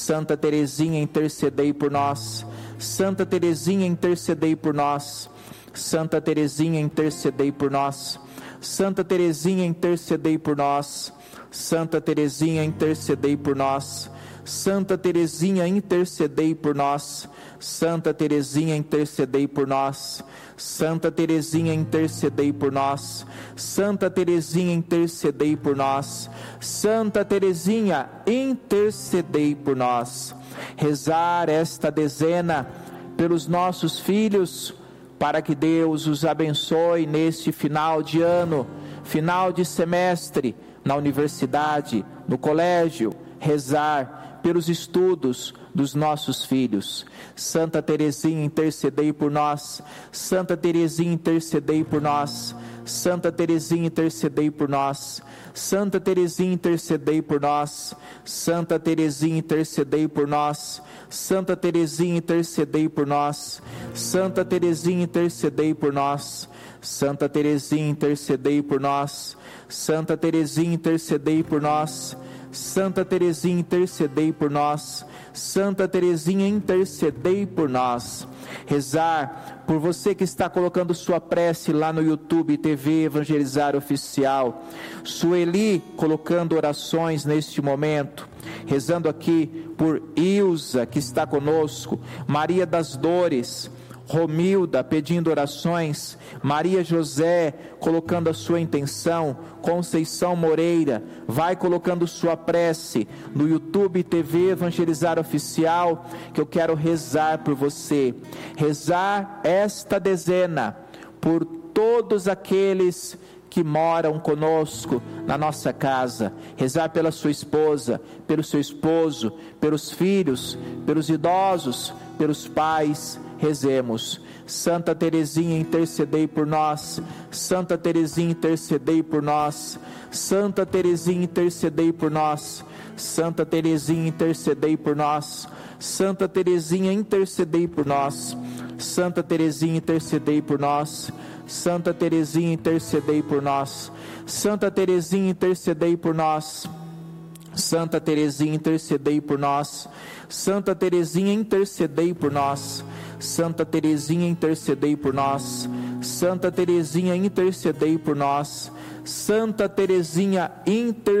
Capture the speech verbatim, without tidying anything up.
Santa Teresinha, intercedei por nós. Santa Teresinha, intercedei por nós. Santa Teresinha, intercedei por nós. Santa Teresinha, intercedei por nós. Santa Teresinha, intercedei por nós. Santa Teresinha, intercedei por nós. Santa Teresinha, intercedei por nós. Santa Teresinha, intercedei por nós. Santa Teresinha, intercedei por nós. Santa Teresinha, intercedei por nós. Rezar esta dezena pelos nossos filhos, para que Deus os abençoe neste final de ano, final de semestre, na universidade, no colégio. Rezar pelos estudos dos nossos filhos. Santa Teresinha, intercedei por nós. Santa Teresinha, intercedei por nós. Santa Teresinha, intercedei por nós. Santa Teresinha, intercedei por nós. Santa Teresinha, intercedei por nós. Santa Teresinha, intercedei por nós. Santa Teresinha, intercedei por nós. Santa Teresinha, intercedei por nós. Santa Teresinha, intercedei por nós. Santa Teresinha, intercedei por nós. Santa Teresinha, intercedei por nós. Rezar por você que está colocando sua prece lá no YouTube, T V Evangelizar Oficial. Sueli colocando orações neste momento. Rezando aqui por Ilza, que está conosco. Maria das Dores. Romilda pedindo orações, Maria José colocando a sua intenção, Conceição Moreira, vai colocando sua prece no YouTube T V Evangelizar Oficial, que eu quero rezar por você, rezar esta dezena por todos aqueles que moram conosco na nossa casa, rezar pela sua esposa, pelo seu esposo, pelos filhos, pelos idosos, pelos pais. Rezemos. Santa Teresinha, intercedei por nós. Santa Teresinha, intercedei por nós. Santa Teresinha, intercedei por nós. Santa Teresinha, intercedei por nós. Santa Teresinha, intercedei por nós. Santa Teresinha, intercedei por nós. Santa Teresinha, intercedei por nós. Santa Teresinha, intercedei por nós. Santa Teresinha, intercedei por nós. Santa Teresinha, intercedei por nós. Santa Teresinha, intercedei por nós. Santa Teresinha, intercedei por nós. Santa Teresinha, intercedei